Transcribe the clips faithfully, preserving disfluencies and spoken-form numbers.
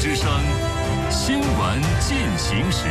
之声，新闻进行时。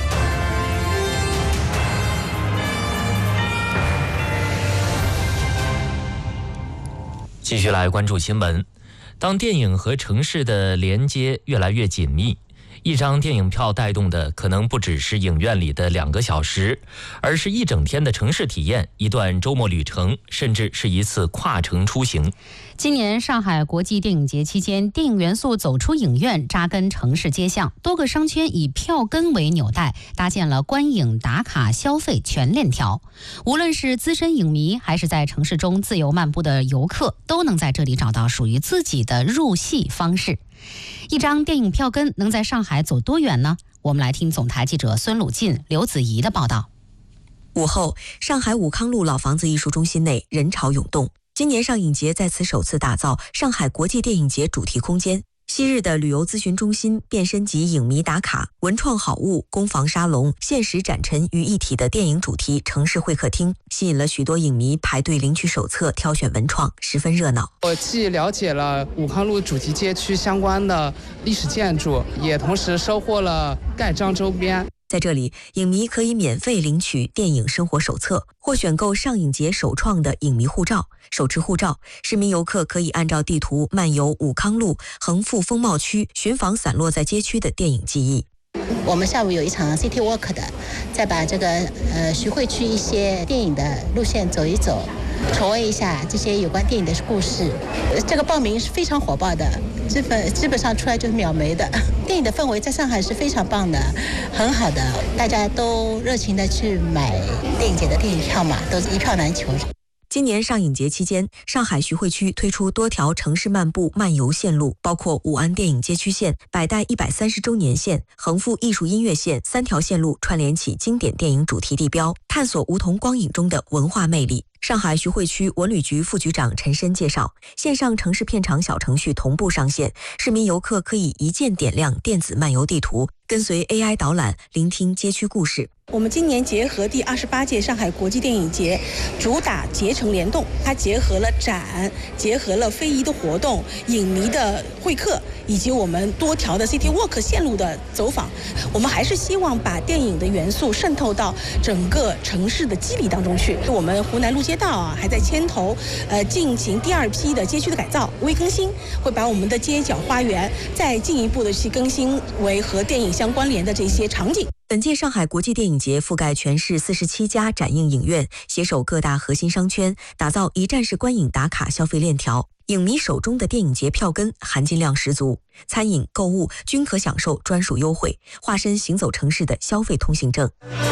继续来关注新闻。当电影和城市的连接越来越紧密，一张电影票带动的可能不只是影院里的两个小时，而是一整天的城市体验，一段周末旅程，甚至是一次跨城出行。 今年上海国际电影节期间，电影元素走出影院，扎根城市街巷，多个商圈以票根为纽带，搭建了观影、打卡、消费全链条。无论是资深影迷，还是在城市中自由漫步的游客，都能在这里找到属于自己的入戏方式。一张电影票根能在上海走多远呢？我们来听总台记者孙鲁进、刘子怡的报道。 午后，上海武康路老房子艺术中心内人潮涌动。今年上影节在此首次打造上海国际电影节主题空间。昔日的旅游咨询中心变身及影迷打卡、文创好物、工坊沙龙、现实展陈于一体的电影主题城市会客厅，吸引了许多影迷排队领取手册、挑选文创，十分热闹。 我既了解了武康路主题街区相关的历史建筑，也同时收获了盖章周边。 在这里，影迷可以免费领取电影生活手册，或选购上影节首创的影迷护照。手持护照，市民游客可以按照地图漫游武康路、横幅风貌区，寻访散落在街区的电影记忆。 我们下午有一场 City Walk 的，再把这个呃徐汇区一些电影的路线走一走，重温一下这些有关电影的故事。这个报名是非常火爆的，基本基本上出来就是秒没的。电影的氛围在上海是非常棒的，很好的，大家都热情的去买电影节的电影票嘛，都是一票难求。 今年上影节期间，上海徐汇区推出多条城市漫步漫游线路，包括武安电影街区线、百代一百三十周年线、横幅艺术音乐线，三条线路串联起经典电影主题地标，探索梧桐光影中的文化魅力。上海徐汇区文旅局副局长陈申介绍，线上城市片场小程序同步上线，市民游客可以一键点亮电子漫游地图，跟随 A I 导览，聆听街区故事。 我们今年结合第二十八届上海国际电影节，主打结成联动，它结合了展，结合了非遗的活动、影迷的会客，以及我们多条的 City Walk 线路的走访。我们还是希望把电影的元素渗透到整个城市的肌理当中去。我们湖南路街道啊，还在牵头呃进行第二批的街区的改造、微更新，会把我们的街角花园再进一步的去更新为和电影相关联的这些场景。 本届上海国际电影节覆盖全市四十七家展映影院，携手各大核心商圈，打造一站式观影打卡消费链条。影迷手中的电影节票根含金量十足，餐饮、购物均可享受专属优惠，化身行走城市的消费通行证。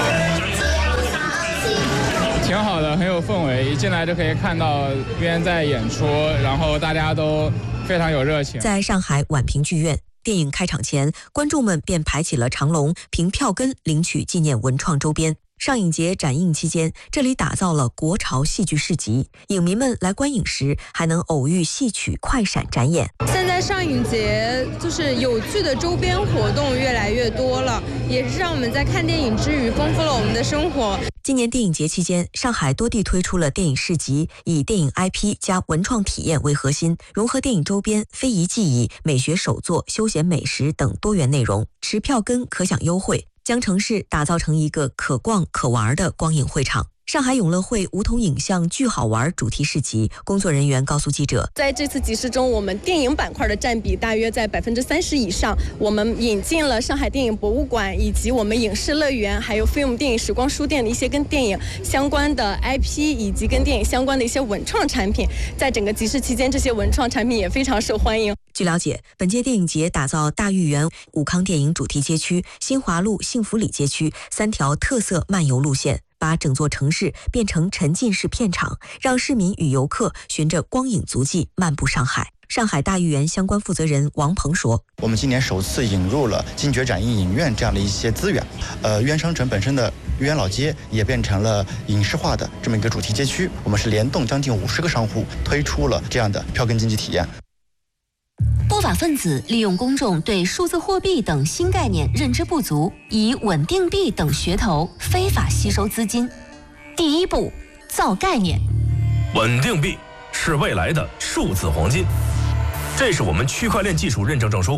挺好的，很有氛围，一进来就可以看到边在演出，然后大家都非常有热情。 在上海宛平剧院，电影开场前，观众们便排起了长龙，凭票根领取纪念文创周边。上影节展映期间，这里打造了国潮戏剧市集，影迷们来观影时还能偶遇戏曲快闪展演。 现在上影节就是有趣的周边活动越来越多了，也是让我们在看电影之余丰富了我们的生活。 今年电影节期间，上海多地推出了电影市集，以电影 I P 加文创体验为核心，融合电影周边、非遗技艺、美学手作、休闲美食等多元内容，持票根可享优惠，将城市打造成一个可逛可玩的光影会场。上海永乐汇梧桐影像巨好玩主题市集，工作人员告诉记者， 在这次集市中，我们电影板块的占比大约在百分之三十以上。我们引进了上海电影博物馆，以及我们影视乐园，还有 Film 电影时光书店的一些跟电影相关的 I P， 以及跟电影相关的一些文创产品。在整个集市期间，这些文创产品也非常受欢迎。 据了解，本届电影节打造大豫园武康电影主题街区、新华路幸福里街区三条特色漫游路线，把整座城市变成沉浸式片场，让市民与游客循着光影足迹漫步上海。上海大豫园相关负责人王鹏说， 我们今年首次引入了金爵展映影院这样的一些资源，呃，豫园商城本身的豫园老街也变成了影视化的这么一个主题街区，我们是联动将近五十个商户推出了这样的票根经济体验。 不法分子利用公众对数字货币等新概念认知不足，以稳定币等噱头非法吸收资金。第一步，造概念。 稳定币是未来的数字黄金，这是我们区块链技术认证证书，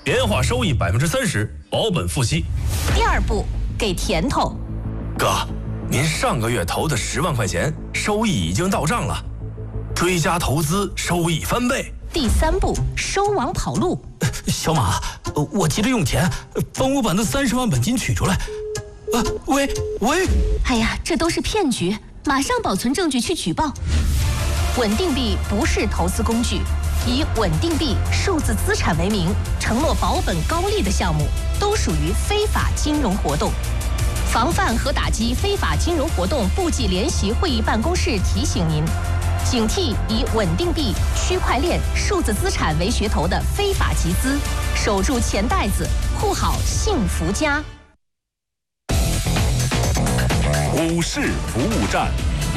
年化收益百分之三十，保本付息。 第二步，给甜头。 哥，您上个月投的十万块钱，收益已经到账了，追加投资，收益翻倍。 第三步，收网跑路。 小马，我急着用钱，帮我把那三十万本金取出来。啊，喂喂！ 哎呀，这都是骗局，马上保存证据去举报。稳定币不是投资工具，以稳定币、数字资产为名，承诺保本高利的项目，都属于非法金融活动。防范和打击非法金融活动部际联席会议办公室提醒您，警惕以稳定币、区块链、数字资产为噱头的非法集资，守住钱袋子，护好幸福家。 股市服务站，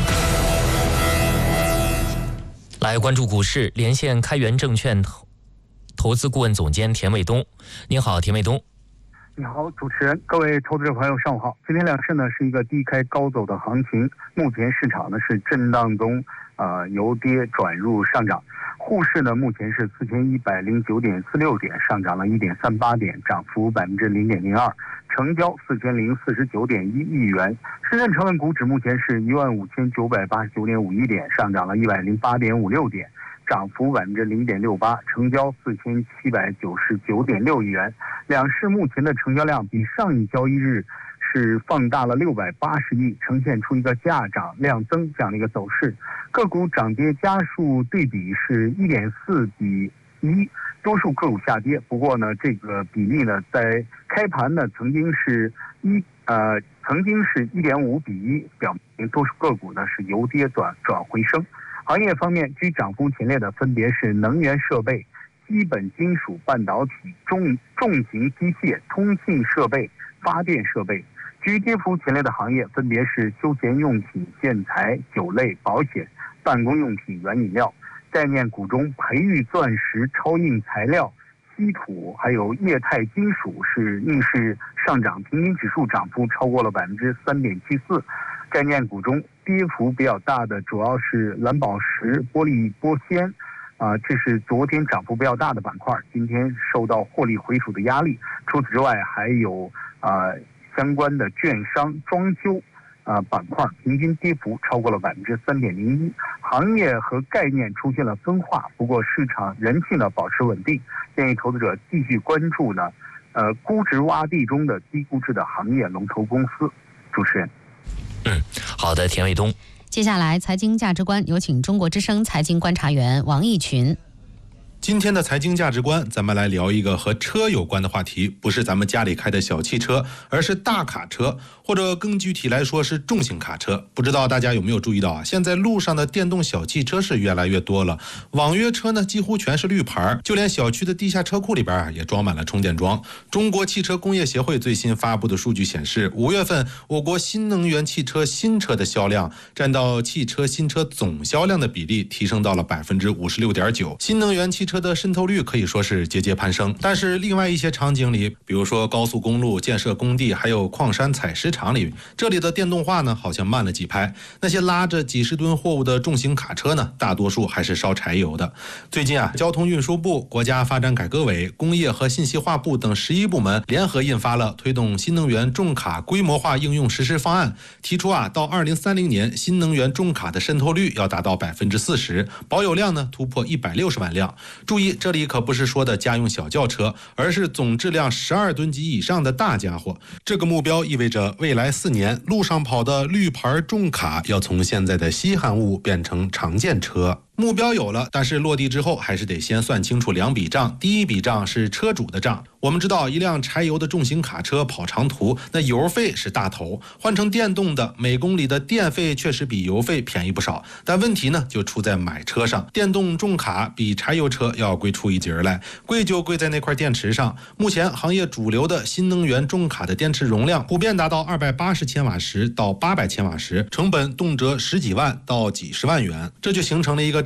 来关注股市，连线开源证券投投资顾问总监田卫东。您好，田卫东。 你好，主持人，各位投资者朋友，上午好。今天两市呢是一个低开高走的行情，目前市场呢是震荡中，呃由跌转入上涨。沪市呢目前是四千一百零九点四六点，上涨了一点三八点，涨幅百分之零点零二，成交四千零四十九点一亿元。深圳成分股指目前是一万五千九百八十九点五一点，上涨了一百零八点五六点，涨幅百分之零点六八，成交四千七百九十九点六亿元。两市目前的成交量比上一交易日是放大了六百八十亿，呈现出一个价涨量增这样的一个走势。个股涨跌家数对比是一点四比一，多数个股下跌。不过呢，这个比例呢，在开盘呢曾经是一呃曾经是一点五比一，表明多数个股呢是由跌转转回升。行业方面，居涨幅前列的分别是能源设备、基本金属、半导体、重重型机械、通信设备、发电设备。居跌幅前列的行业分别是休闲用品、建材、酒类、保险、办公用品、原饮料。概念股中，培育钻石、超硬材料、稀土还有液态金属是逆势上涨，平均指数涨幅超过了百分之三点七四。概念股中跌幅比较大的主要是蓝宝石、玻璃玻纤，啊、呃，这是昨天涨幅比较大的板块，今天受到获利回吐的压力。除此之外，还有啊、呃、相关的券商、装修啊、呃、板块，平均跌幅超过了百分之三点零一。行业和概念出现了分化，不过市场人气呢保持稳定，建议投资者继续关注呢，呃估值洼地中的低估值的行业龙头公司。主持人。 嗯，好的，田卫东。 接下来财经价值观，有请中国之声财经观察员王毅群。 今天的财经价值观，咱们来聊一个和车有关的话题，不是咱们家里开的小汽车，而是大卡车，或者更具体来说是重型卡车。不知道大家有没有注意到啊？现在路上的电动小汽车是越来越多了，网约车呢几乎全是绿牌，就连小区的地下车库里边啊也装满了充电桩。中国汽车工业协会最新发布的数据显示，五月份我国新能源汽车新车的销量占到汽车新车总销量的比例提升到了百分之五十六点九，新能源汽车车的渗透率可以说是节节攀升。但是另外一些场景里，比如说高速公路建设工地还有矿山采石场里，这里的电动化呢好像慢了几拍。那些拉着几十吨货物的重型卡车呢，大多数还是烧柴油的。最近啊，交通运输部、国家发展改革委、工业和信息化部等十一部门联合印发了推动新能源重卡规模化应用实施方案，提出啊，到二零三零年新能源重卡的渗透率要达到百分之四十，保有量呢突破一百六十万辆。注意，这里可不是说的家用小轿车，而是总质量十二吨级以上的大家伙。这个目标意味着未来四年路上跑的绿牌重卡要从现在的稀罕物变成常见车。目标有了，但是落地之后还是得先算清楚两笔账。第一笔账是车主的账。我们知道，一辆柴油的重型卡车跑长途，那油费是大头，换成电动的，每公里的电费确实比油费便宜不少。但问题呢，就出在买车上。电动重卡比柴油车要贵出一截来，贵就贵在那块电池上。目前行业主流的新能源重卡的电池容量普遍达到二百八十千瓦时到八百千瓦时，成本动辄十几万到几十万元，这就形成了一个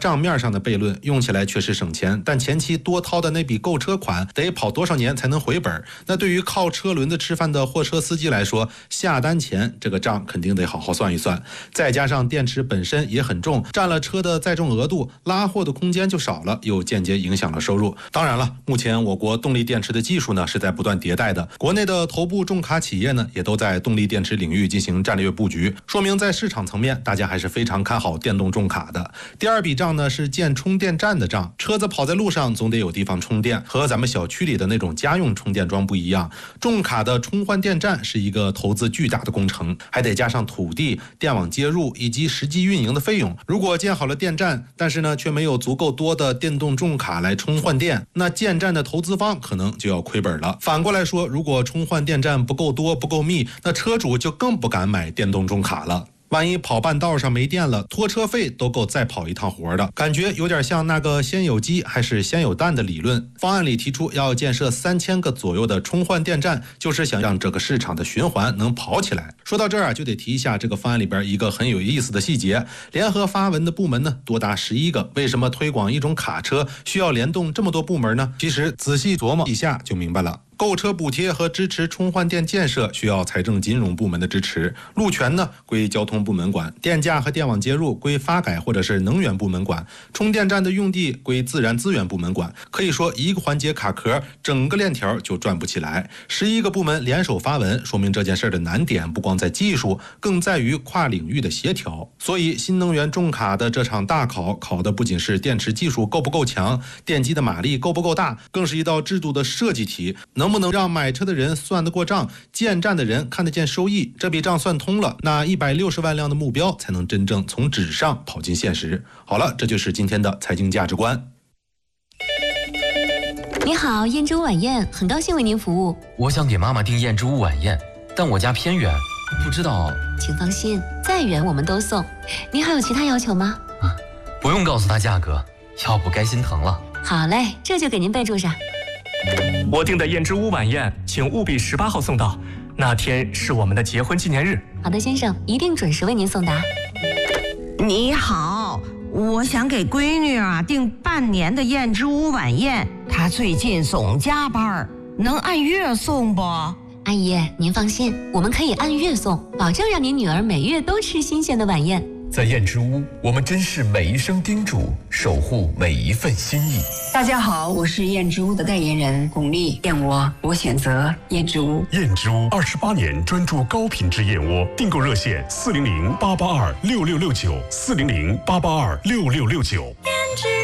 账面上的悖论，用起来确实省钱，但前期多掏的那笔购车款得跑多少年才能回本？那对于靠车轮子吃饭的货车司机来说，下单前这个账肯定得好好算一算。再加上电池本身也很重，占了车的载重额度，拉货的空间就少了，又间接影响了收入。当然了，目前我国动力电池的技术呢是在不断迭代的，国内的头部重卡企业呢也都在动力电池领域进行战略布局，说明在市场层面大家还是非常看好电动重卡的。第二笔账呢是建充电站的账，车子跑在路上总得有地方充电，和咱们小区里的那种家用充电桩不一样，重卡的充换电站是一个投资巨大的工程，还得加上土地、电网接入以及实际运营的费用。如果建好了电站，但是呢却没有足够多的电动重卡来充换电，那建站的投资方可能就要亏本了。反过来说，如果充换电站不够多、不够密，那车主就更不敢买电动重卡了。万一跑半道上没电了，拖车费都够再跑一趟活的，感觉有点像那个先有鸡还是先有蛋的理论。方案里提出要建设三千个左右的充换电站，就是想让这个市场的循环能跑起来。说到这儿啊，就得提一下这个方案里边一个很有意思的细节，联合发文的部门呢多达十一个，为什么推广一种卡车需要联动这么多部门呢？其实仔细琢磨一下就明白了。购车补贴和支持充换电建设需要财政金融部门的支持，路权呢归交通部门管，电价和电网接入归发改或者是能源部门管，充电站的用地归自然资源部门管。可以说一个环节卡壳，整个链条就转不起来。十一个部门联手发文，说明这件事的难点不光在技术，更在于跨领域的协调。所以新能源重卡的这场大考，考的不仅是电池技术够不够强，电机的马力够不够大，更是一道制度的设计题。能不能让买车的人算得过账，建站的人看得见收益？这笔账算通了，那一百六十万辆的目标才能真正从纸上跑进现实。好了，这就是今天的财经价值观。 你好，燕之屋晚宴，很高兴为您服务。 我想给妈妈订燕之屋晚宴，但我家偏远，不知道。 请放心，再远我们都送。您还有其他要求吗？ 啊，不用告诉她价格，要不该心疼了。 好嘞，这就给您备注上。 我订的燕之屋晚宴，请务必十八号送到，那天是我们的结婚纪念日。 好的，先生，一定准时为您送达。 你好，我想给闺女啊订半年的燕之屋晚宴，她最近总加班，能按月送不？ 阿姨，您放心，我们可以按月送，保证让您女儿每月都吃新鲜的晚宴。 在燕之屋，我们珍视每一声叮嘱，守护每一份心意。 大家好，我是燕之屋的代言人巩俐，燕窝我选择燕之屋。 燕之屋二十八年专注高品质燕窝，订购热线四零零八八二六六六九四零零八八二六六六九。